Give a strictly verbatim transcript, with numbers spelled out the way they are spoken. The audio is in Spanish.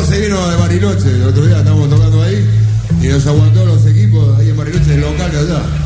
Diego se vino de Bariloche, el otro día estábamos tocando ahí y nos aguantó los equipos ahí en Bariloche, el local de allá.